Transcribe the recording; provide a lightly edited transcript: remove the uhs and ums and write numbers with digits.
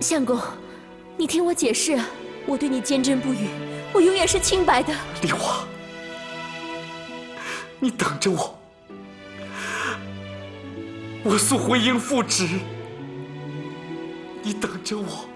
相公，你听我解释，我对你坚贞不渝，我永远是清白的。 丽华，你等着我，我速回营复旨。你等着我。